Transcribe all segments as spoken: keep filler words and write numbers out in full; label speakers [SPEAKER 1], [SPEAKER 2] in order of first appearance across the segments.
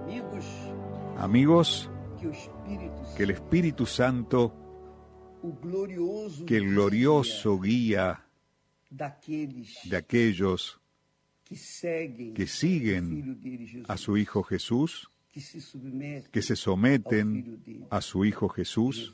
[SPEAKER 1] Amigos, que el Espíritu Santo, que el glorioso guía de aquellos que siguen a su Hijo Jesús, que se someten a su Hijo Jesús,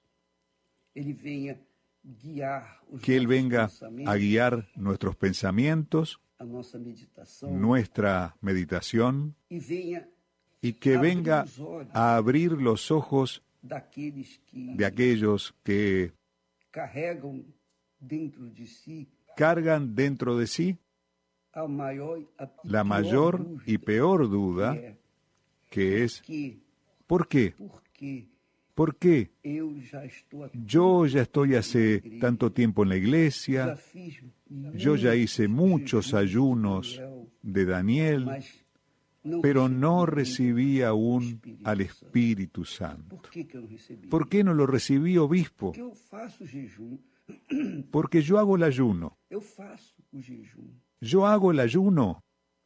[SPEAKER 1] que Él venga a guiar nuestros pensamientos, nuestra meditación, y que venga a abrir los ojos de aquellos que cargan dentro de sí la mayor y peor duda, que es ¿por qué? ¿Por qué? Yo ya estoy hace tanto tiempo en la iglesia, yo ya hice muchos ayunos de Daniel, pero no recibí aún al Espíritu Santo. ¿Por qué no lo recibí, obispo? Porque yo hago el ayuno. Yo hago el ayuno.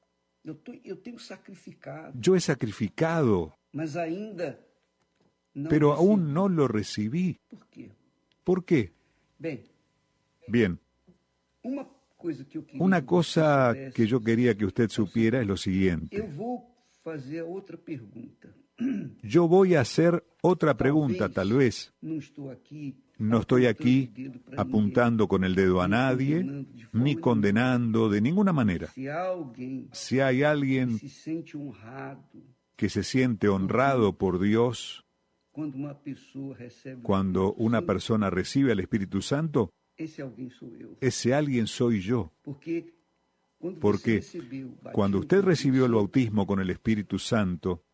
[SPEAKER 1] Yo he sacrificado, pero aún no lo recibí. ¿Por qué? Bien. Una cosa que yo quería que usted supiera es lo siguiente. Yo voy a hacer otra pregunta, tal vez. No estoy aquí apuntando con el dedo a nadie, ni condenando de ninguna manera. Si hay alguien que se siente honrado por Dios cuando una persona recibe al Espíritu Santo, ese alguien soy yo. Porque cuando usted recibió el bautismo con el Espíritu Santo,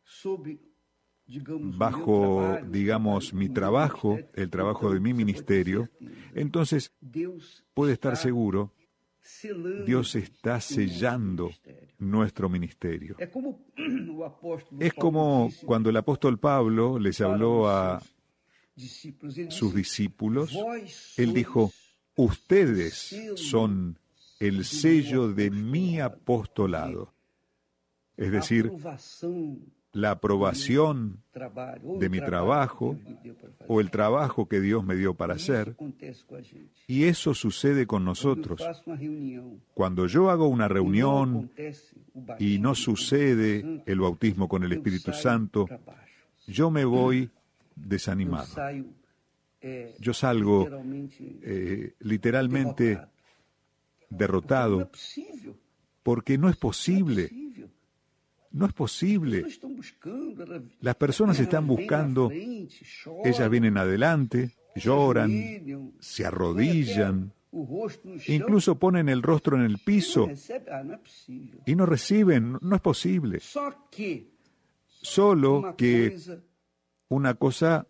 [SPEAKER 1] bajo, digamos, mi trabajo, el trabajo de mi ministerio, entonces puede estar seguro, Dios está sellando nuestro ministerio. Es como cuando el apóstol Pablo les habló a sus discípulos, él dijo, ustedes son el sello de mi apostolado. Es decir, la aprobación de mi trabajo o el trabajo que Dios me dio para hacer. Y eso sucede con nosotros. Cuando yo hago una reunión y no sucede el bautismo con el Espíritu Santo, yo me voy desanimado. Yo salgo eh, literalmente derrotado, porque no es posible. No es posible. Las personas están buscando, ellas vienen adelante, lloran, se arrodillan, incluso ponen el rostro en el piso y no reciben, no es posible. Solo que una cosa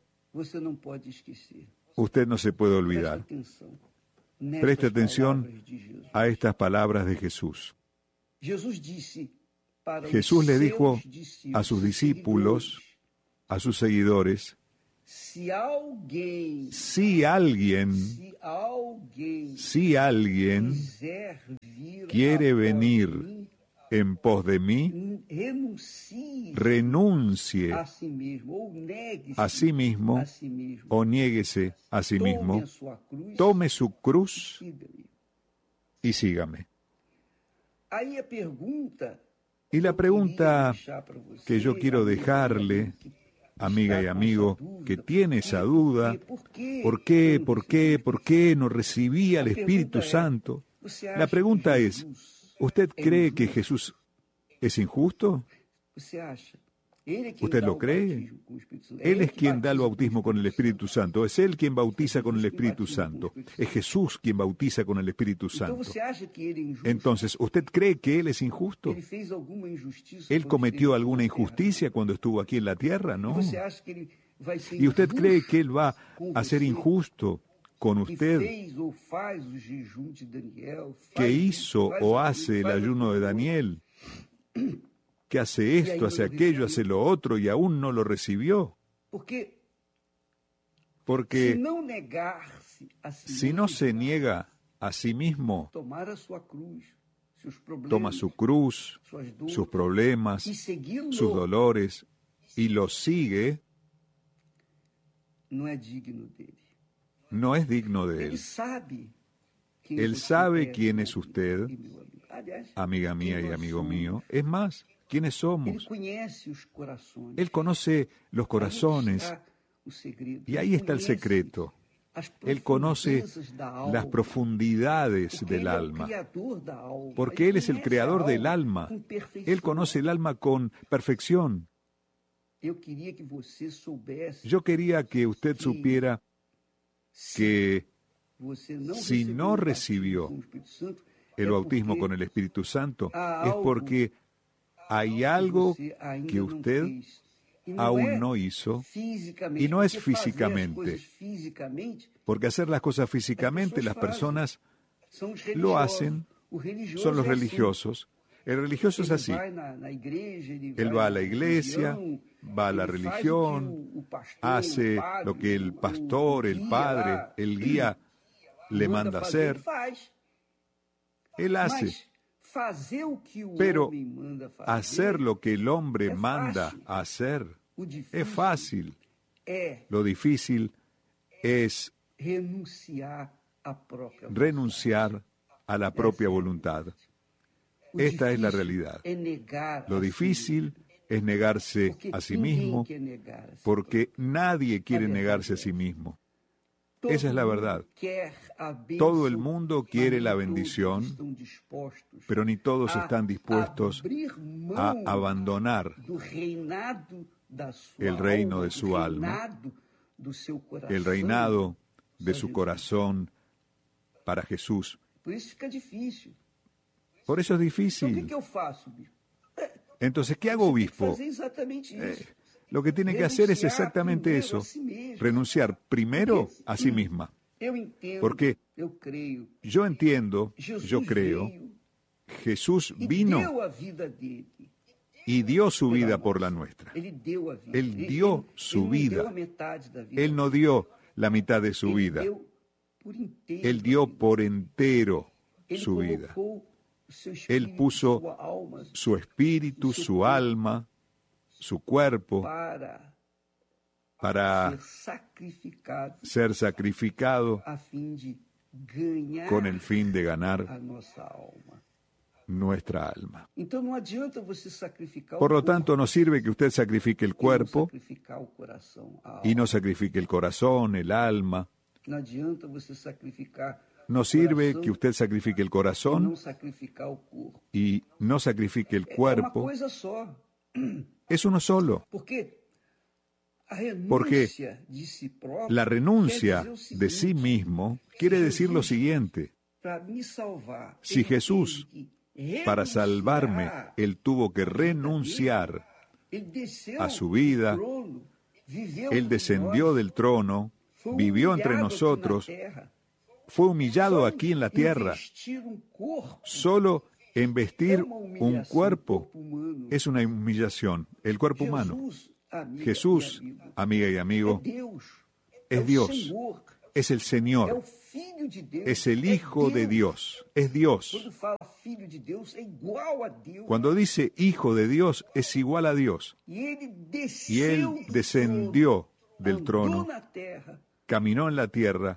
[SPEAKER 1] usted no se puede olvidar. Preste atención a estas palabras de Jesús. Jesús le dijo a sus discípulos, a sus seguidores, si alguien, si alguien quiere venir en pos de mí, renuncie a sí mismo o niéguese a sí mismo, tome su cruz y sígame. Y la pregunta que yo quiero dejarle, amiga y amigo, que tiene esa duda, ¿por qué, por qué, por qué no recibí al Espíritu Santo? La pregunta es, ¿usted cree que Jesús es injusto? ¿Usted lo cree? Él es quien da el bautismo con el Espíritu Santo. Es Él quien bautiza con el Espíritu Santo. Es Jesús quien bautiza con el Espíritu Santo. Entonces, ¿usted cree que Él es injusto? ¿Él cometió alguna injusticia cuando estuvo aquí en la tierra? No. ¿Y usted cree que Él va a ser injusto con usted, que hizo o hace el ayuno de Daniel, que hace esto, hace aquello, hace lo otro y aún no lo recibió? Porque si no se niega a sí mismo, toma su cruz, sus problemas, sus dolores, y lo sigue,
[SPEAKER 2] não é digno dele.
[SPEAKER 1] no es digno de
[SPEAKER 2] Ele
[SPEAKER 1] él.
[SPEAKER 2] sabe quem
[SPEAKER 1] Él
[SPEAKER 2] você
[SPEAKER 1] sabe
[SPEAKER 2] é,
[SPEAKER 1] quién
[SPEAKER 2] meu
[SPEAKER 1] es
[SPEAKER 2] amigo
[SPEAKER 1] usted,
[SPEAKER 2] e meu amigo. Aliás,
[SPEAKER 1] amiga mía
[SPEAKER 2] quem
[SPEAKER 1] y
[SPEAKER 2] nós
[SPEAKER 1] amigo
[SPEAKER 2] somos.
[SPEAKER 1] mío. Es más, ¿quiénes
[SPEAKER 2] Ele
[SPEAKER 1] somos?
[SPEAKER 2] conhece os corações.
[SPEAKER 1] Él conoce los
[SPEAKER 2] Aí
[SPEAKER 1] corazones
[SPEAKER 2] está o segredo.
[SPEAKER 1] y
[SPEAKER 2] Ele
[SPEAKER 1] ahí está el
[SPEAKER 2] conhece
[SPEAKER 1] secreto.
[SPEAKER 2] as
[SPEAKER 1] Él conoce
[SPEAKER 2] profundezas da alma,
[SPEAKER 1] las profundidades
[SPEAKER 2] porque
[SPEAKER 1] del
[SPEAKER 2] ele é o
[SPEAKER 1] alma,
[SPEAKER 2] criador da alma.
[SPEAKER 1] porque
[SPEAKER 2] Ele
[SPEAKER 1] Él es el
[SPEAKER 2] conhece
[SPEAKER 1] creador
[SPEAKER 2] a
[SPEAKER 1] del
[SPEAKER 2] alma
[SPEAKER 1] alma.
[SPEAKER 2] com perfeição.
[SPEAKER 1] Él conoce el alma con perfección.
[SPEAKER 2] Eu queria que você soubesse
[SPEAKER 1] Yo quería que usted supiera que
[SPEAKER 2] você não
[SPEAKER 1] si
[SPEAKER 2] recebeu
[SPEAKER 1] no
[SPEAKER 2] o batismo
[SPEAKER 1] recibió
[SPEAKER 2] com o Espírito Santo,
[SPEAKER 1] el
[SPEAKER 2] é
[SPEAKER 1] bautismo
[SPEAKER 2] porque
[SPEAKER 1] con el Espíritu Santo,
[SPEAKER 2] há
[SPEAKER 1] es
[SPEAKER 2] algo
[SPEAKER 1] porque hay algo
[SPEAKER 2] você ainda
[SPEAKER 1] que
[SPEAKER 2] não
[SPEAKER 1] usted
[SPEAKER 2] fez. E não
[SPEAKER 1] aún
[SPEAKER 2] é
[SPEAKER 1] no hizo,
[SPEAKER 2] fisicamente,
[SPEAKER 1] y no es
[SPEAKER 2] porque fazer as
[SPEAKER 1] físicamente.
[SPEAKER 2] coisas fisicamente
[SPEAKER 1] porque hacer las cosas físicamente las personas
[SPEAKER 2] são os
[SPEAKER 1] lo
[SPEAKER 2] religiosos.
[SPEAKER 1] hacen,
[SPEAKER 2] O religioso
[SPEAKER 1] son los
[SPEAKER 2] é assim.
[SPEAKER 1] religiosos. El religioso es
[SPEAKER 2] Ele
[SPEAKER 1] así.
[SPEAKER 2] vai na, na igreja, ele
[SPEAKER 1] Él
[SPEAKER 2] vai
[SPEAKER 1] va a
[SPEAKER 2] na
[SPEAKER 1] la iglesia,
[SPEAKER 2] religião,
[SPEAKER 1] va a la
[SPEAKER 2] ele faz
[SPEAKER 1] religión,
[SPEAKER 2] o que o, o pastor,
[SPEAKER 1] hace
[SPEAKER 2] o padre,
[SPEAKER 1] lo que el
[SPEAKER 2] o-
[SPEAKER 1] pastor,
[SPEAKER 2] o
[SPEAKER 1] el
[SPEAKER 2] guia
[SPEAKER 1] padre,
[SPEAKER 2] lá
[SPEAKER 1] el guía le manda
[SPEAKER 2] fazer,
[SPEAKER 1] hacer.
[SPEAKER 2] ele faz.
[SPEAKER 1] Él hace.
[SPEAKER 2] Mas fazer o que o
[SPEAKER 1] Pero
[SPEAKER 2] homem manda fazer,
[SPEAKER 1] hacer lo que el hombre
[SPEAKER 2] es
[SPEAKER 1] manda
[SPEAKER 2] fácil.
[SPEAKER 1] hacer
[SPEAKER 2] o difícil
[SPEAKER 1] es fácil.
[SPEAKER 2] é
[SPEAKER 1] Lo difícil es
[SPEAKER 2] renunciar à própria
[SPEAKER 1] renunciar a la propia voluntad.
[SPEAKER 2] O
[SPEAKER 1] Esta es la
[SPEAKER 2] difícil
[SPEAKER 1] realidad.
[SPEAKER 2] é negar
[SPEAKER 1] Lo
[SPEAKER 2] a si
[SPEAKER 1] difícil es negarse
[SPEAKER 2] porque
[SPEAKER 1] a sí
[SPEAKER 2] ninguém
[SPEAKER 1] mismo,
[SPEAKER 2] quer negar a si
[SPEAKER 1] porque nadie quiere
[SPEAKER 2] verdad
[SPEAKER 1] negarse a
[SPEAKER 2] es
[SPEAKER 1] sí mismo.
[SPEAKER 2] Todo
[SPEAKER 1] Esa es la
[SPEAKER 2] mundo
[SPEAKER 1] verdad.
[SPEAKER 2] quer a bênção,
[SPEAKER 1] Todo el mundo quiere
[SPEAKER 2] mas
[SPEAKER 1] la
[SPEAKER 2] nem
[SPEAKER 1] bendición,
[SPEAKER 2] todos estão dispostos
[SPEAKER 1] pero ni todos
[SPEAKER 2] a
[SPEAKER 1] están dispuestos
[SPEAKER 2] abrir
[SPEAKER 1] a
[SPEAKER 2] mão
[SPEAKER 1] abandonar
[SPEAKER 2] do reinado da sua
[SPEAKER 1] el reino
[SPEAKER 2] alma,
[SPEAKER 1] de su
[SPEAKER 2] do
[SPEAKER 1] alma,
[SPEAKER 2] reinado do seu coração,
[SPEAKER 1] el reinado de
[SPEAKER 2] para
[SPEAKER 1] su
[SPEAKER 2] Jesus.
[SPEAKER 1] corazón para Jesús.
[SPEAKER 2] Por isso fica difícil.
[SPEAKER 1] Por eso es
[SPEAKER 2] Então o que,
[SPEAKER 1] difícil.
[SPEAKER 2] que eu faço, bispo?
[SPEAKER 1] Entonces, ¿qué hago,
[SPEAKER 2] Você tem que
[SPEAKER 1] obispo?
[SPEAKER 2] fazer exatamente isso.
[SPEAKER 1] Eh, Lo que tiene que hacer es
[SPEAKER 2] Renunciar
[SPEAKER 1] exactamente
[SPEAKER 2] primeiro
[SPEAKER 1] eso.
[SPEAKER 2] a si mesmo.
[SPEAKER 1] Renunciar primero a sí misma.
[SPEAKER 2] Eu entendo,
[SPEAKER 1] Porque
[SPEAKER 2] eu creio.
[SPEAKER 1] Yo entiendo,
[SPEAKER 2] Jesus
[SPEAKER 1] yo creo,
[SPEAKER 2] veio
[SPEAKER 1] Jesús
[SPEAKER 2] e
[SPEAKER 1] vino
[SPEAKER 2] deu a vida dele.
[SPEAKER 1] y dio su vida por la nuestra.
[SPEAKER 2] Ele deu a vida.
[SPEAKER 1] Él
[SPEAKER 2] Ele-
[SPEAKER 1] dio
[SPEAKER 2] ele-
[SPEAKER 1] su
[SPEAKER 2] ele não
[SPEAKER 1] vida.
[SPEAKER 2] deu a metade da vida.
[SPEAKER 1] Él no dio la mitad de su
[SPEAKER 2] Ele
[SPEAKER 1] vida.
[SPEAKER 2] deu por inteiro
[SPEAKER 1] Él
[SPEAKER 2] a
[SPEAKER 1] dio
[SPEAKER 2] vida.
[SPEAKER 1] por entero
[SPEAKER 2] Ele
[SPEAKER 1] su vida.
[SPEAKER 2] colocou o seu
[SPEAKER 1] Él
[SPEAKER 2] espírito,
[SPEAKER 1] puso
[SPEAKER 2] sua alma
[SPEAKER 1] su espíritu, su alma, su cuerpo
[SPEAKER 2] para
[SPEAKER 1] para
[SPEAKER 2] ser sacrificado
[SPEAKER 1] ser sacrificado
[SPEAKER 2] a fim de ganhar
[SPEAKER 1] con el fin de
[SPEAKER 2] a
[SPEAKER 1] ganar
[SPEAKER 2] nossa alma.
[SPEAKER 1] nuestra alma.
[SPEAKER 2] Então não adianta você sacrificar
[SPEAKER 1] Por
[SPEAKER 2] o
[SPEAKER 1] lo
[SPEAKER 2] corpo
[SPEAKER 1] tanto, no sirve que usted sacrifique el
[SPEAKER 2] e não
[SPEAKER 1] cuerpo
[SPEAKER 2] sacrificar o coração, a alma.
[SPEAKER 1] y no sacrifique el corazón, el alma.
[SPEAKER 2] Não adianta você sacrificar
[SPEAKER 1] No
[SPEAKER 2] o
[SPEAKER 1] sirve
[SPEAKER 2] coração
[SPEAKER 1] que usted sacrifique el
[SPEAKER 2] e não
[SPEAKER 1] corazón
[SPEAKER 2] sacrificar o corpo.
[SPEAKER 1] y no sacrifique el
[SPEAKER 2] É uma
[SPEAKER 1] cuerpo.
[SPEAKER 2] coisa só.
[SPEAKER 1] Es uno solo.
[SPEAKER 2] Porque a
[SPEAKER 1] Porque
[SPEAKER 2] renúncia de si próprio
[SPEAKER 1] La renuncia
[SPEAKER 2] quer dizer o
[SPEAKER 1] de sí
[SPEAKER 2] seguinte,
[SPEAKER 1] mismo quiere decir lo siguiente.
[SPEAKER 2] para me salvar,
[SPEAKER 1] Si
[SPEAKER 2] ele
[SPEAKER 1] Jesús,
[SPEAKER 2] teve que
[SPEAKER 1] Para
[SPEAKER 2] renunciar.
[SPEAKER 1] salvarme, Él tuvo que renunciar
[SPEAKER 2] Ele desceu
[SPEAKER 1] a su vida,
[SPEAKER 2] do trono, viveu
[SPEAKER 1] Él
[SPEAKER 2] por
[SPEAKER 1] descendió
[SPEAKER 2] nós,
[SPEAKER 1] del trono,
[SPEAKER 2] foi
[SPEAKER 1] vivió entre
[SPEAKER 2] humilhado aqui
[SPEAKER 1] nosotros,
[SPEAKER 2] na terra.
[SPEAKER 1] fue humillado
[SPEAKER 2] Só
[SPEAKER 1] aquí en la tierra.
[SPEAKER 2] investir um corpo
[SPEAKER 1] Solo en vestir
[SPEAKER 2] é uma
[SPEAKER 1] un
[SPEAKER 2] humilhação,
[SPEAKER 1] cuerpo
[SPEAKER 2] corpo humano.
[SPEAKER 1] es una humillación, el cuerpo humano.
[SPEAKER 2] Jesus, amiga
[SPEAKER 1] Jesús,
[SPEAKER 2] e amigo,
[SPEAKER 1] amiga y
[SPEAKER 2] é
[SPEAKER 1] amigo,
[SPEAKER 2] Deus,
[SPEAKER 1] es
[SPEAKER 2] é o
[SPEAKER 1] Dios,
[SPEAKER 2] Senhor,
[SPEAKER 1] es el
[SPEAKER 2] é o
[SPEAKER 1] Señor,
[SPEAKER 2] Filho de Deus,
[SPEAKER 1] es el
[SPEAKER 2] é
[SPEAKER 1] Hijo de Dios, es Dios.
[SPEAKER 2] Quando fala Filho de Deus, é igual a Deus.
[SPEAKER 1] Cuando dice Hijo de Dios, es igual a Dios.
[SPEAKER 2] E ele desceu
[SPEAKER 1] Y Él
[SPEAKER 2] do
[SPEAKER 1] descendió del
[SPEAKER 2] andou
[SPEAKER 1] trono,
[SPEAKER 2] na terra
[SPEAKER 1] caminó en la tierra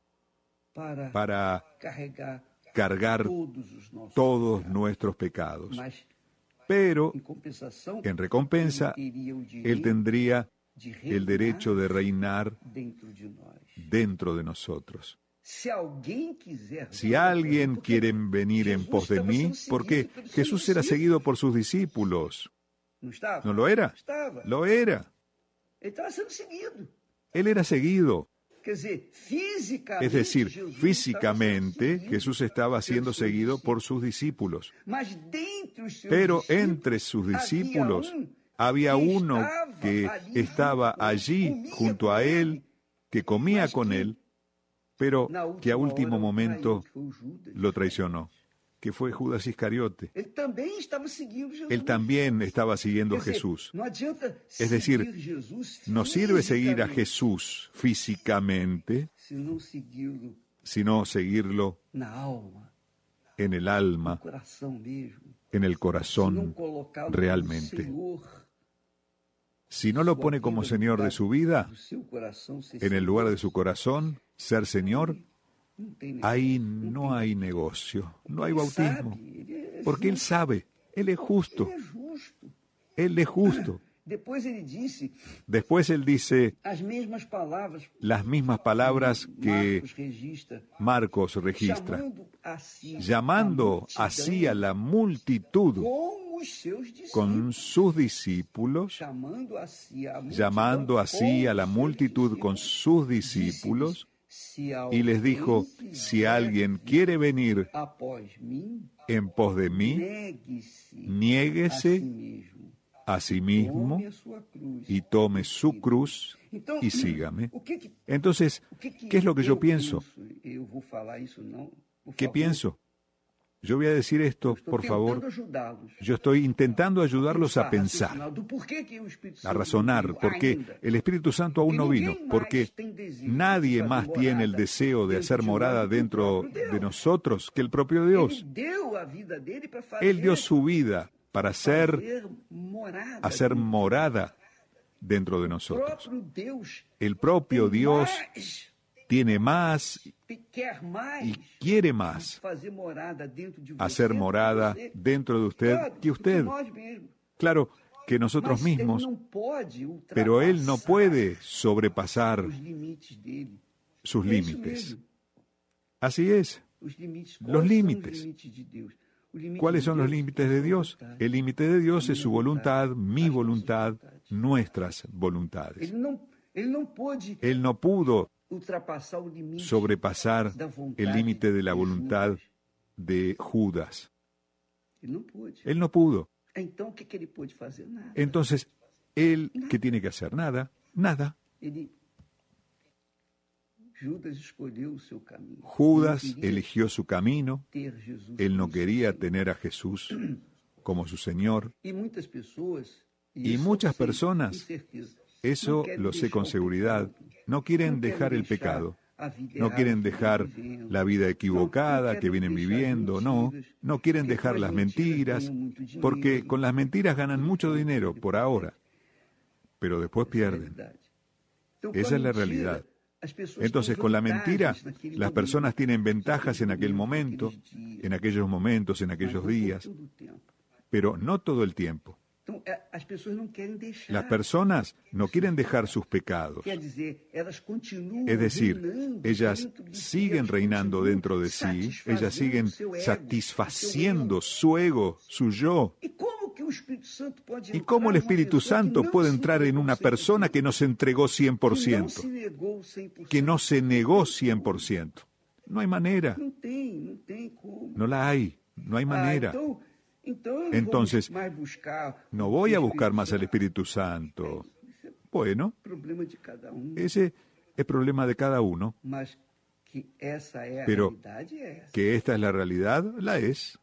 [SPEAKER 2] para,
[SPEAKER 1] para
[SPEAKER 2] carregar
[SPEAKER 1] cargar
[SPEAKER 2] todos os nossos
[SPEAKER 1] todos
[SPEAKER 2] pecados.
[SPEAKER 1] nuestros pecados.
[SPEAKER 2] Mas,
[SPEAKER 1] Pero
[SPEAKER 2] em compensação,
[SPEAKER 1] en recompensa,
[SPEAKER 2] ele teria o
[SPEAKER 1] Él
[SPEAKER 2] direito
[SPEAKER 1] tendría
[SPEAKER 2] de
[SPEAKER 1] el
[SPEAKER 2] reinar
[SPEAKER 1] derecho de reinar
[SPEAKER 2] dentro de nós.
[SPEAKER 1] dentro de nosotros.
[SPEAKER 2] Se alguém quiser,
[SPEAKER 1] Si alguien
[SPEAKER 2] porque
[SPEAKER 1] quiere venir en
[SPEAKER 2] Jesus
[SPEAKER 1] pos de
[SPEAKER 2] estava
[SPEAKER 1] mí,
[SPEAKER 2] sendo seguido
[SPEAKER 1] porque
[SPEAKER 2] pelos seus
[SPEAKER 1] Jesús era
[SPEAKER 2] discípulos.
[SPEAKER 1] seguido por sus discípulos.
[SPEAKER 2] Não estava?
[SPEAKER 1] ¿No lo era?
[SPEAKER 2] Estava.
[SPEAKER 1] Lo era.
[SPEAKER 2] Ele estava sendo seguido.
[SPEAKER 1] Él era seguido.
[SPEAKER 2] Quer dizer, fisicamente,
[SPEAKER 1] Es decir,
[SPEAKER 2] Jesus
[SPEAKER 1] físicamente
[SPEAKER 2] estava sendo seguido
[SPEAKER 1] Jesús estaba siendo
[SPEAKER 2] pelos seus
[SPEAKER 1] seguido por
[SPEAKER 2] discípulos.
[SPEAKER 1] sus discípulos.
[SPEAKER 2] Mas dentre os seus
[SPEAKER 1] Pero
[SPEAKER 2] discípulos,
[SPEAKER 1] entre sus
[SPEAKER 2] havia
[SPEAKER 1] discípulos
[SPEAKER 2] um
[SPEAKER 1] había
[SPEAKER 2] que
[SPEAKER 1] uno
[SPEAKER 2] estava
[SPEAKER 1] que
[SPEAKER 2] ali
[SPEAKER 1] estaba
[SPEAKER 2] junto,
[SPEAKER 1] allí
[SPEAKER 2] comia
[SPEAKER 1] junto
[SPEAKER 2] com
[SPEAKER 1] a
[SPEAKER 2] ele,
[SPEAKER 1] él, que comía
[SPEAKER 2] mas
[SPEAKER 1] con
[SPEAKER 2] que
[SPEAKER 1] él, pero
[SPEAKER 2] na
[SPEAKER 1] que a
[SPEAKER 2] última
[SPEAKER 1] último
[SPEAKER 2] hora o
[SPEAKER 1] momento
[SPEAKER 2] traiu, que foi o Judas.
[SPEAKER 1] lo traicionó, que fue Judas Iscariote.
[SPEAKER 2] Ele também estava seguindo Jesus.
[SPEAKER 1] Él también estaba siguiendo a
[SPEAKER 2] Quer dizer,
[SPEAKER 1] Jesús.
[SPEAKER 2] não adianta
[SPEAKER 1] Es decir,
[SPEAKER 2] seguir Jesus
[SPEAKER 1] no sirve seguir a
[SPEAKER 2] fisicamente,
[SPEAKER 1] Jesús físicamente,
[SPEAKER 2] se não segui-lo
[SPEAKER 1] sino seguirlo
[SPEAKER 2] na alma,
[SPEAKER 1] en el alma, en el corazón realmente. Si no lo pone como Señor de su vida, en el lugar de su corazón, ser Señor, ahí no hay negocio, no hay bautismo, porque Él sabe, Él es justo, Él es justo. Después Él dice las mismas palabras que Marcos registra, llamando así a la multitud con sus discípulos, llamando así a la multitud con sus discípulos, y les dijo, si alguien quiere venir en pos de mí, niéguese a sí mismo y tome su cruz y sígame. Entonces, ¿qué es lo que yo pienso? ¿Qué pienso? Yo voy a decir esto, por favor. Yo estoy intentando ayudarlos a pensar, a razonar, porque el Espíritu Santo aún no vino, porque nadie más tiene el deseo de hacer morada dentro de nosotros que el propio Dios. Él dio su vida para hacer, hacer morada dentro de nosotros. El propio Dios tiene más y quiere más hacer morada dentro de usted que usted. Claro que nosotros mismos, pero Él no puede sobrepasar sus límites. Así es, los límites. ¿Cuáles son los límites de Dios? El límite de Dios es su voluntad, mi voluntad, nuestras voluntades. Él no pudo sobrepasar el límite de la voluntad de Judas. Él no pudo. Entonces, ¿él qué tiene que hacer? Nada, nada. Judas eligió su camino. Él no quería tener a Jesús como su Señor. Y muchas personas, eso lo sé con seguridad, no quieren dejar el pecado, no quieren dejar la vida equivocada que vienen viviendo, no, no quieren dejar las mentiras, porque con las mentiras ganan mucho dinero por ahora, pero después pierden. Esa es la realidad. Entonces, con la mentira, las personas tienen ventajas en aquel momento, en aquellos momentos, en aquellos días, pero no todo el tiempo. Las personas no quieren dejar sus pecados. Es decir, ellas siguen reinando dentro de sí, ellas siguen satisfaciendo su ego, su yo. ¿Y cómo el Espíritu Santo puede entrar en una persona que no se entregó cien por ciento? Que no se negó cien por ciento. No hay manera. No la hay. No hay manera. Entonces, no voy a buscar más al Espíritu Santo. Bueno, ese es problema de cada uno. Pero que esta es la realidad, la es.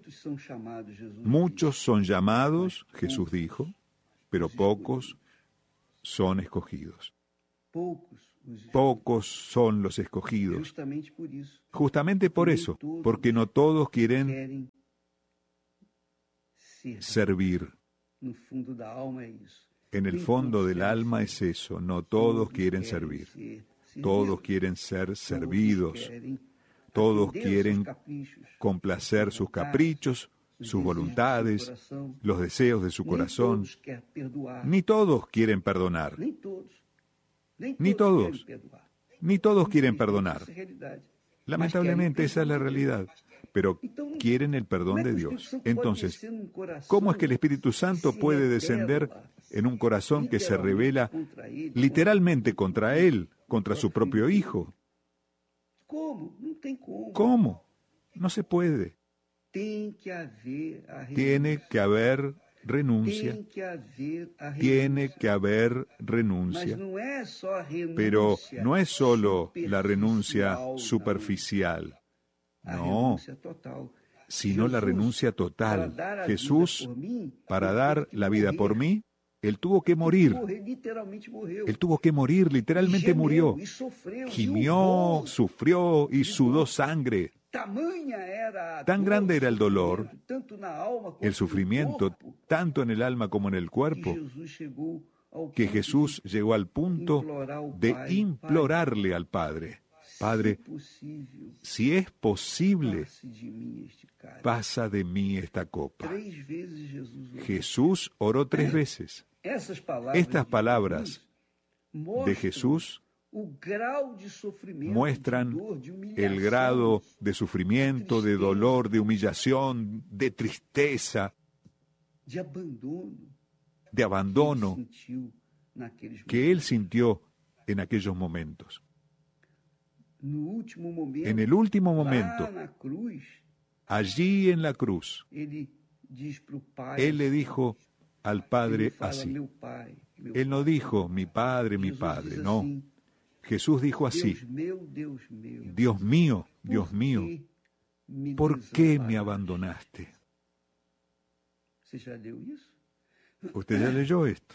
[SPEAKER 1] Muchos son llamados, Jesús dijo, pero pocos son escogidos. Pocos son los escogidos. Justamente por eso, porque no todos quieren servir. En el fondo del alma es eso, no todos quieren servir. Todos quieren ser servidos. Todos quieren complacer sus caprichos, sus voluntades, los deseos de su corazón. Ni todos quieren perdonar. Ni todos. Ni todos quieren perdonar. Lamentablemente esa es la realidad. Pero quieren el perdón de Dios. Entonces, ¿cómo es que el Espíritu Santo puede descender en un corazón que se rebela literalmente contra Él, contra su propio Hijo? ¿Cómo? No se puede. Tiene que haber renuncia. Tiene que haber renuncia. Pero no es solo la renuncia superficial. No, sino la renuncia total. Jesús, para dar la vida por mí, Él tuvo que morir. Él tuvo que morir, literalmente murió. Gimió, sufrió y sudó sangre. Tan grande era el dolor, el sufrimiento, tanto en el alma como en el cuerpo, que Jesús llegó al punto de implorarle al Padre: Padre, si es posible, pasa de mí esta copa. Jesús oró tres veces. Estas palabras de Jesús muestran el grado de sufrimiento, de dolor, de humillación, de tristeza, de abandono que él sintió en aquellos momentos. En el último momento, allí en la cruz, él le dijo al Padre así. Él no dijo, mi Padre, mi Padre, no. Jesús dijo así: Dios mío, Dios mío, ¿por qué me abandonaste? ¿Usted ya leyó esto?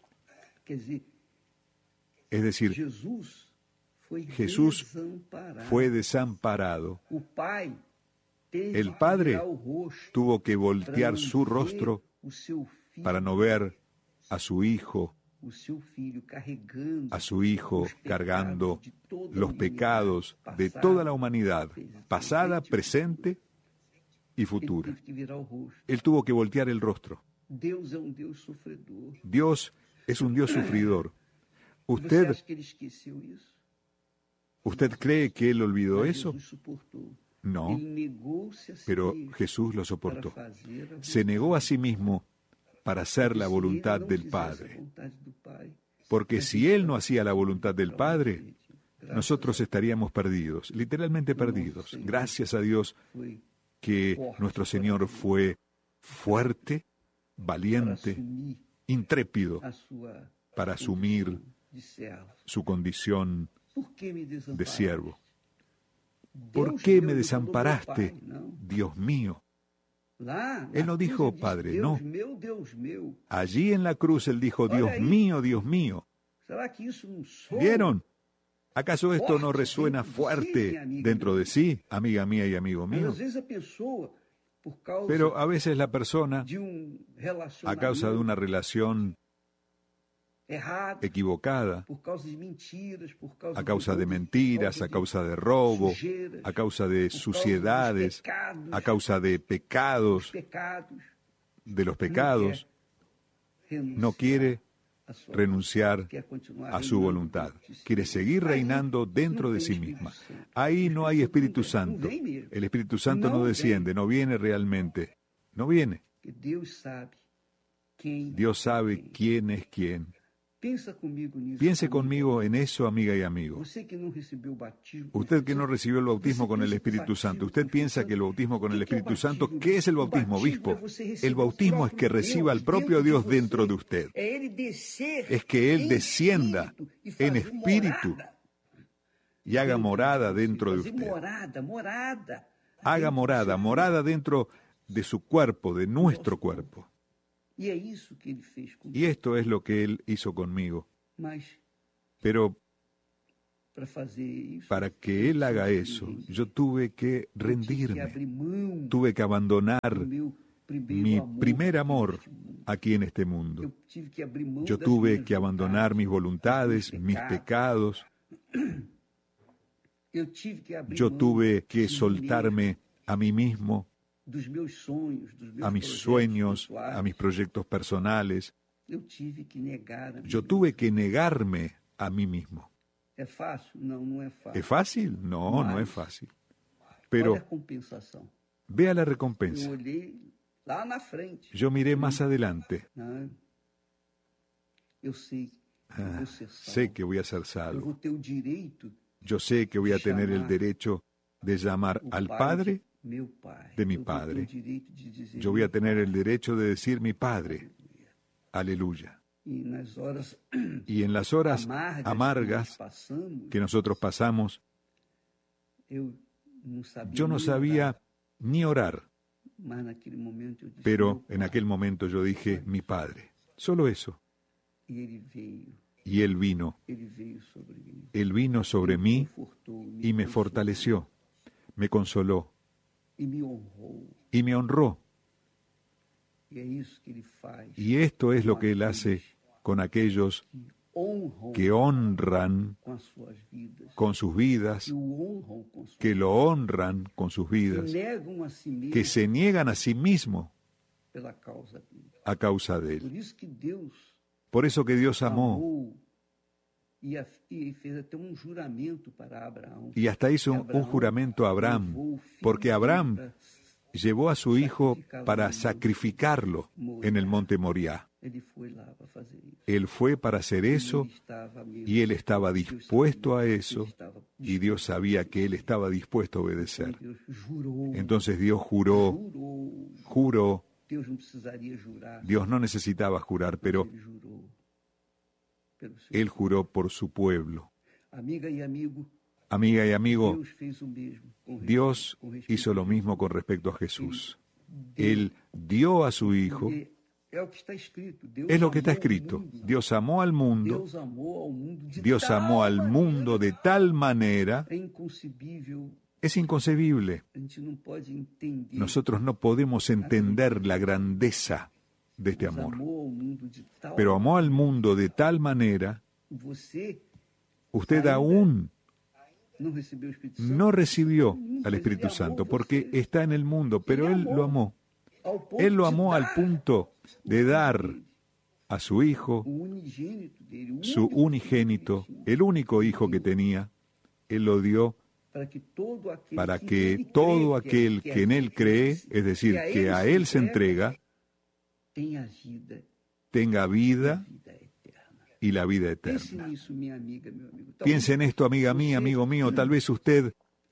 [SPEAKER 1] Es decir, Jesús fue desamparado. El Padre tuvo que voltear su rostro para no ver a su Hijo, a su Hijo cargando los pecados de toda la humanidad, pasada, presente y futura. Él tuvo que voltear el rostro. Dios es un Dios sufridor. ¿Usted, ¿Usted cree que Él olvidó eso? No, pero Jesús lo soportó. Se negó a sí mismo para hacer la voluntad del Padre. Porque si Él no hacía la voluntad del Padre, nosotros estaríamos perdidos, literalmente perdidos. Gracias a Dios que nuestro Señor fue fuerte, valiente, intrépido para asumir su condición de siervo. ¿Por qué me desamparaste, Dios mío? Él no dijo, Padre, no. Allí en la cruz Él dijo, Dios mío, Dios mío. ¿Vieron? ¿Acaso esto no resuena fuerte dentro de sí, amiga mía y amigo mío? Pero a veces la persona, a causa de una relación equivocada, a causa de mentiras, a causa de robo, a causa de suciedades, a causa de pecados, de los pecados, no quiere renunciar a su voluntad. Quiere seguir reinando dentro de sí misma. Ahí no hay Espíritu Santo. El Espíritu Santo no desciende, no viene realmente. No viene. Dios sabe quién es quién. Piense conmigo en eso, amiga y amigo. Usted que no recibió el bautismo con el Espíritu Santo, usted piensa que el bautismo con el Espíritu Santo, ¿qué es el bautismo, obispo? El bautismo es que reciba al propio Dios dentro de usted. Es que Él descienda en espíritu y haga morada dentro de usted. Haga morada, morada dentro de su cuerpo, de nuestro cuerpo. Y esto es lo que Él hizo conmigo. Pero para que Él haga eso, yo tuve que rendirme, tuve que abandonar mi primer amor aquí en este mundo. Yo tuve que abandonar mis voluntades, mis pecados. Yo tuve que soltarme a mí mismo, a mis sueños, a mis proyectos personales. Yo tuve que negarme a mí mismo. ¿Es fácil? No, no es fácil. Pero vea la recompensa. Yo miré más adelante. Ah, sé que voy a ser salvo. Yo sé que voy a tener el derecho de llamar al Padre de mi Padre. Yo voy a tener el derecho de decir mi Padre. Aleluya. Y en las horas amargas que nosotros pasamos, yo no sabía ni orar, pero en aquel momento yo dije, mi Padre, solo eso. Y Él vino. Él vino sobre mí y me fortaleció. me consoló
[SPEAKER 2] e me honrou.
[SPEAKER 1] y me honró.
[SPEAKER 2] E é isso que ele faz.
[SPEAKER 1] Y esto es lo
[SPEAKER 2] com
[SPEAKER 1] que Él
[SPEAKER 2] aqueles
[SPEAKER 1] hace con aquellos
[SPEAKER 2] que honram
[SPEAKER 1] que honran
[SPEAKER 2] com as suas vidas,
[SPEAKER 1] con sus vidas,
[SPEAKER 2] que o honram com suas
[SPEAKER 1] que lo honran con sus
[SPEAKER 2] que
[SPEAKER 1] vidas,
[SPEAKER 2] negam a si mesmos
[SPEAKER 1] que se niegan a sí mismos
[SPEAKER 2] pela causa dele.
[SPEAKER 1] a causa de
[SPEAKER 2] Por
[SPEAKER 1] Él.
[SPEAKER 2] isso que Deus
[SPEAKER 1] Por eso que Dios amó
[SPEAKER 2] amou e, a- e fez até um juramento para Abraão.
[SPEAKER 1] y hasta hizo un, un juramento a Abraham,
[SPEAKER 2] levou o filho
[SPEAKER 1] porque Abraham
[SPEAKER 2] para-
[SPEAKER 1] llevó a su hijo para sacrificarlo en el monte Moriah.
[SPEAKER 2] Ele foi lá para fazer isso.
[SPEAKER 1] Él fue para hacer eso
[SPEAKER 2] Ele estava mesmo-
[SPEAKER 1] y él estaba
[SPEAKER 2] Deus
[SPEAKER 1] dispuesto a
[SPEAKER 2] sabia que
[SPEAKER 1] eso
[SPEAKER 2] ele estava
[SPEAKER 1] y Dios sabía que él estaba dispuesto a obedecer.
[SPEAKER 2] Deus jurou,
[SPEAKER 1] Entonces Dios juró,
[SPEAKER 2] jurou.
[SPEAKER 1] juró,
[SPEAKER 2] Deus não precisaria jurar.
[SPEAKER 1] Dios no necesitaba jurar, pero
[SPEAKER 2] Ele jurou pelo seu
[SPEAKER 1] Él juró por su pueblo.
[SPEAKER 2] Amiga e amigo,
[SPEAKER 1] Amiga y amigo,
[SPEAKER 2] Deus fez o mesmo. com
[SPEAKER 1] Dios
[SPEAKER 2] com respeito
[SPEAKER 1] hizo lo
[SPEAKER 2] a
[SPEAKER 1] mismo
[SPEAKER 2] Jesus.
[SPEAKER 1] con respecto a Jesús.
[SPEAKER 2] Deu,
[SPEAKER 1] Él dio a su hijo,
[SPEAKER 2] porque é o que está escrito. Deus
[SPEAKER 1] es lo que está
[SPEAKER 2] amou o
[SPEAKER 1] escrito.
[SPEAKER 2] mundo.
[SPEAKER 1] Dios amó al mundo,
[SPEAKER 2] Deus amou ao mundo de
[SPEAKER 1] Dios
[SPEAKER 2] tal
[SPEAKER 1] amó al
[SPEAKER 2] maneira,
[SPEAKER 1] mundo de tal manera,
[SPEAKER 2] é inconcebível.
[SPEAKER 1] es inconcebible.
[SPEAKER 2] A gente não pode entender.
[SPEAKER 1] Nosotros no podemos entender la grandeza de este
[SPEAKER 2] Deus
[SPEAKER 1] amor.
[SPEAKER 2] amou ao mundo de tal
[SPEAKER 1] Pero amó al mundo de tal manera,
[SPEAKER 2] Você
[SPEAKER 1] usted aún
[SPEAKER 2] não recebeu o Espírito Santo.
[SPEAKER 1] no recibió
[SPEAKER 2] Nunca.
[SPEAKER 1] al Espíritu
[SPEAKER 2] Ele amou
[SPEAKER 1] Santo
[SPEAKER 2] você.
[SPEAKER 1] porque está en el mundo, pero Él lo amó.
[SPEAKER 2] Ao ponto
[SPEAKER 1] Él lo
[SPEAKER 2] de
[SPEAKER 1] amó al
[SPEAKER 2] dar
[SPEAKER 1] punto de dar a su hijo,
[SPEAKER 2] o unigênito dele, o
[SPEAKER 1] su
[SPEAKER 2] único
[SPEAKER 1] unigénito,
[SPEAKER 2] filho,
[SPEAKER 1] el único hijo que tenía. Él lo dio
[SPEAKER 2] para que todo aquel
[SPEAKER 1] para
[SPEAKER 2] que,
[SPEAKER 1] que
[SPEAKER 2] nele
[SPEAKER 1] todo
[SPEAKER 2] cree,
[SPEAKER 1] aquel que en Él cree, es decir, que a Él se entrega,
[SPEAKER 2] tenha vida,
[SPEAKER 1] tenga vida
[SPEAKER 2] vida eterna.
[SPEAKER 1] y la vida
[SPEAKER 2] Pense
[SPEAKER 1] eterna.
[SPEAKER 2] nisso, minha amiga, meu amigo. Talvez
[SPEAKER 1] Piense en esto, amiga mía, amigo mío. Tal vez usted,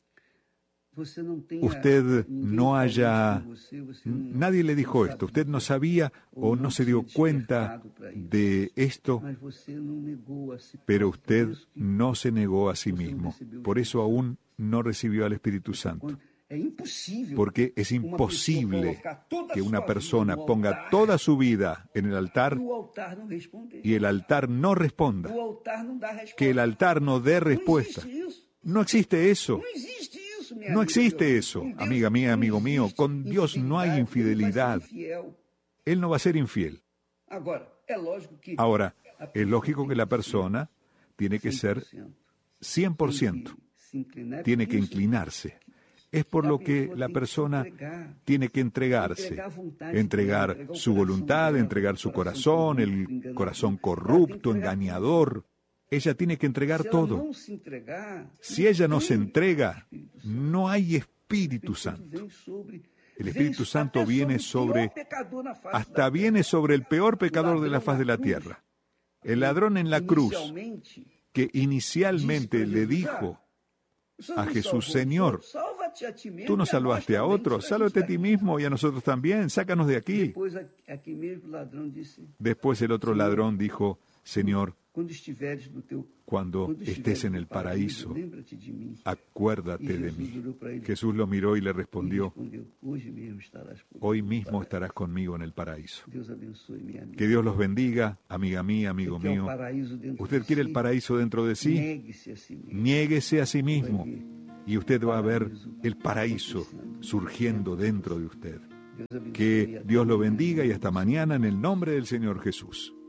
[SPEAKER 2] você não tenha,
[SPEAKER 1] usted
[SPEAKER 2] ninguém
[SPEAKER 1] no
[SPEAKER 2] falou
[SPEAKER 1] haya,
[SPEAKER 2] isso com você, você não-
[SPEAKER 1] nadie le dijo
[SPEAKER 2] não
[SPEAKER 1] esto.
[SPEAKER 2] sabe
[SPEAKER 1] Usted no sabía o no se dio cuenta de esto,
[SPEAKER 2] Mas você não negou a si
[SPEAKER 1] pero
[SPEAKER 2] próprio.
[SPEAKER 1] usted
[SPEAKER 2] Por isso que
[SPEAKER 1] no se negó a sí mismo. Por eso aún no recibió al Espíritu Santo.
[SPEAKER 2] é impossível
[SPEAKER 1] Porque es
[SPEAKER 2] uma pessoa
[SPEAKER 1] imposible
[SPEAKER 2] colocar toda
[SPEAKER 1] que
[SPEAKER 2] a
[SPEAKER 1] una
[SPEAKER 2] sua
[SPEAKER 1] persona
[SPEAKER 2] vida no
[SPEAKER 1] ponga
[SPEAKER 2] altar
[SPEAKER 1] toda su vida en el
[SPEAKER 2] e
[SPEAKER 1] altar
[SPEAKER 2] o altar não responder.
[SPEAKER 1] y el altar no responda,
[SPEAKER 2] O altar não dá resposta.
[SPEAKER 1] que el altar no dé
[SPEAKER 2] Não
[SPEAKER 1] respuesta.
[SPEAKER 2] existe isso.
[SPEAKER 1] No existe eso.
[SPEAKER 2] Não existe isso, minha
[SPEAKER 1] No
[SPEAKER 2] amiga,
[SPEAKER 1] existe
[SPEAKER 2] meu
[SPEAKER 1] eso,
[SPEAKER 2] amigo. Com
[SPEAKER 1] amiga mía,
[SPEAKER 2] Deus
[SPEAKER 1] amigo
[SPEAKER 2] não
[SPEAKER 1] mío.
[SPEAKER 2] existe
[SPEAKER 1] Con Dios no hay infidelidad.
[SPEAKER 2] Ele vai ser infiel.
[SPEAKER 1] Él no va a ser infiel.
[SPEAKER 2] Agora, é lógico que
[SPEAKER 1] Ahora,
[SPEAKER 2] a
[SPEAKER 1] es
[SPEAKER 2] pessoa
[SPEAKER 1] lógico
[SPEAKER 2] tem
[SPEAKER 1] que la
[SPEAKER 2] ser
[SPEAKER 1] persona tiene que ser
[SPEAKER 2] cem por cento.
[SPEAKER 1] cien por ciento,
[SPEAKER 2] Tem que se inclinar,
[SPEAKER 1] tiene
[SPEAKER 2] por
[SPEAKER 1] que
[SPEAKER 2] isso,
[SPEAKER 1] inclinarse. Es por
[SPEAKER 2] a
[SPEAKER 1] lo que
[SPEAKER 2] pessoa
[SPEAKER 1] la
[SPEAKER 2] tem que
[SPEAKER 1] persona
[SPEAKER 2] se entregar.
[SPEAKER 1] tiene que entregarse,
[SPEAKER 2] Entregar a vontade
[SPEAKER 1] entregar
[SPEAKER 2] dela, entregar o
[SPEAKER 1] su
[SPEAKER 2] coração
[SPEAKER 1] voluntad,
[SPEAKER 2] dela,
[SPEAKER 1] entregar
[SPEAKER 2] o
[SPEAKER 1] su
[SPEAKER 2] coração
[SPEAKER 1] corazón,
[SPEAKER 2] corrupto,
[SPEAKER 1] el
[SPEAKER 2] enganador.
[SPEAKER 1] corazón
[SPEAKER 2] Ela tem que
[SPEAKER 1] corrupto,
[SPEAKER 2] entregar
[SPEAKER 1] engañador. Ella tiene que entregar
[SPEAKER 2] Se ela
[SPEAKER 1] todo.
[SPEAKER 2] não se entregar,
[SPEAKER 1] Si ella no
[SPEAKER 2] tem
[SPEAKER 1] se entrega,
[SPEAKER 2] Espírito Santo.
[SPEAKER 1] no hay Espíritu
[SPEAKER 2] O Espírito
[SPEAKER 1] Santo.
[SPEAKER 2] vem sobre-
[SPEAKER 1] El
[SPEAKER 2] vem
[SPEAKER 1] Espíritu Santo
[SPEAKER 2] até
[SPEAKER 1] viene
[SPEAKER 2] o
[SPEAKER 1] sobre,
[SPEAKER 2] pior pecador na face
[SPEAKER 1] hasta
[SPEAKER 2] da
[SPEAKER 1] viene sobre el peor pecador de la faz de la tierra. El ladrón en la cruz,
[SPEAKER 2] Inicialmente,
[SPEAKER 1] que inicialmente le dijo
[SPEAKER 2] o Senhor
[SPEAKER 1] a
[SPEAKER 2] nos
[SPEAKER 1] Jesús,
[SPEAKER 2] salvou,
[SPEAKER 1] Señor,
[SPEAKER 2] sálvate a ti mesmo
[SPEAKER 1] tú
[SPEAKER 2] e
[SPEAKER 1] nos
[SPEAKER 2] a nós
[SPEAKER 1] salvaste a
[SPEAKER 2] também,
[SPEAKER 1] otros,
[SPEAKER 2] tira
[SPEAKER 1] sálvate a
[SPEAKER 2] gente
[SPEAKER 1] ti
[SPEAKER 2] daqui.
[SPEAKER 1] mismo y a nosotros también, sácanos de aquí.
[SPEAKER 2] Depois, a- aquele mesmo ladrão disse,
[SPEAKER 1] Después el otro ladrón dijo, Señor,
[SPEAKER 2] quando estiveres no teu
[SPEAKER 1] cuando
[SPEAKER 2] quando
[SPEAKER 1] estés
[SPEAKER 2] estiveres
[SPEAKER 1] en
[SPEAKER 2] no
[SPEAKER 1] el paraíso,
[SPEAKER 2] lembra-te de mim.
[SPEAKER 1] acuérdate
[SPEAKER 2] Y
[SPEAKER 1] de
[SPEAKER 2] Jesús
[SPEAKER 1] mí.
[SPEAKER 2] oró para él.
[SPEAKER 1] Jesús lo miró y le
[SPEAKER 2] E
[SPEAKER 1] respondió,
[SPEAKER 2] respondeu, hoje mesmo estarás comigo.
[SPEAKER 1] hoy mismo estarás conmigo en el paraíso.
[SPEAKER 2] Deus abençoe, minha amiga.
[SPEAKER 1] Que Dios los bendiga, amiga mía, amigo
[SPEAKER 2] Você quer o
[SPEAKER 1] mío.
[SPEAKER 2] paraíso dentro
[SPEAKER 1] ¿Usted
[SPEAKER 2] de
[SPEAKER 1] quiere
[SPEAKER 2] si?
[SPEAKER 1] el paraíso dentro de sí?
[SPEAKER 2] Negue-se a si mesmo.
[SPEAKER 1] Niéguese a sí mismo y usted va a ver el paraíso surgiendo dentro de usted.
[SPEAKER 2] Deus abençoe.
[SPEAKER 1] Que
[SPEAKER 2] Até
[SPEAKER 1] Dios lo
[SPEAKER 2] amanhã.
[SPEAKER 1] bendiga y hasta mañana en el nombre del Señor Jesús.